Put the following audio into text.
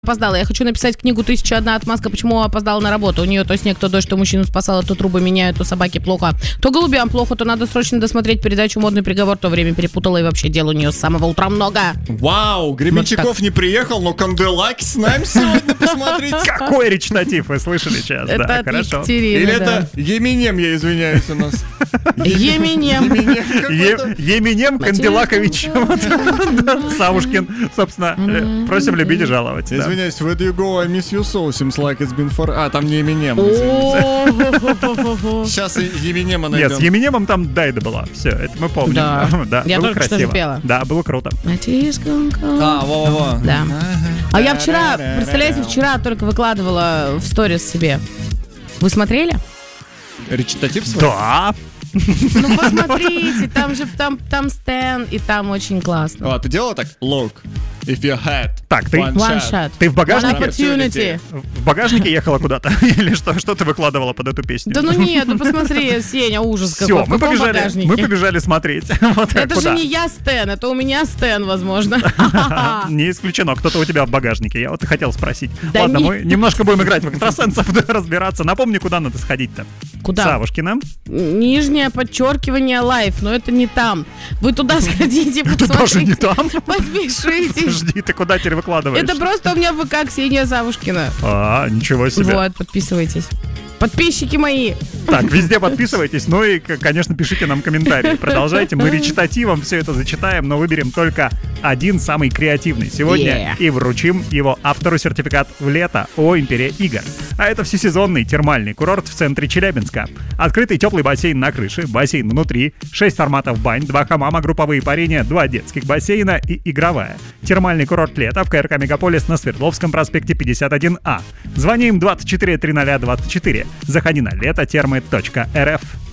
опоздала. Я хочу написать книгу «1001 отмазка, почему опоздала на работу». У нее то снег, то дождь, то мужчину спасала, то трубы меняют, то собаке плохо, то голубям плохо, то надо срочно досмотреть передачу «Модный приговор», то время перепутала, и вообще дел у нее с самого утра много. Вау, Гременщиков не приехал, но Канделаки с нами сегодня, посмотрите. Какой речитатив, вы слышали сейчас? Это Да, от хорошо. Екатерины, Или да. это Еминем, я извиняюсь, у нас. Еминем. Еминем Канделакович Савушкин, собственно, просим любить и жаловать. да. Извиняюсь, where do you go? I miss you so. Seems like it's been for... А, там не Еминем. Сейчас Еминема найдем. Нет, с Еминемом там Дайда была. Все, это мы помним. Да. Да, Я было только что красиво. же пела. Да, было круто. А, во-во-во. Да. А я вчера, представляете, вчера только выкладывала в сторис себе. Вы смотрели? Речитатив свой? Да. Ну, посмотрите, там же, там Стэн, и там очень классно. А, ты делала так? Look, if you had Так, ты- one One shot. shot. Ты в багажнике? One opportunity. В багажнике ехала куда-то? Или что ты выкладывала под эту песню? Да ну нет, ну посмотри, Сеня, ужас какой. Все, В мы каком побежали, багажнике? мы побежали смотреть. Вот Это куда. же не я Стэн, это у меня Стэн, возможно. Не исключено, кто-то у тебя в багажнике. Я вот и хотел спросить. Да Ладно, не- мы немножко будем играть в экстрасенсов, разбираться. Напомни, куда надо сходить-то. Куда? Савушкина. Нижнее подчеркивание лайф, но это не там. Вы туда сходите, Это даже не посмотрите. там. Подпишитесь. Жди, ты куда теперь выкладываешь? Это просто у меня в ВК Ксения Савушкина. А, ничего себе. Вот, подписывайтесь. Подписчики мои. Так, везде подписывайтесь, ну и, конечно, пишите нам комментарии. Продолжайте, мы речитативом все это зачитаем, но выберем только один самый креативный сегодня и вручим его автору сертификат в лето о Империи игр. А это всесезонный термальный курорт в центре Челябинска. Открытый теплый бассейн на крыше, бассейн внутри, 6 форматов бань, 2 хамама, групповые парения, 2 детских бассейна и игровая. Термальный курорт лето в КРК Мегаполис на Свердловском проспекте 51А. Звони им 24 300 24. Заходи на летотермы.рф.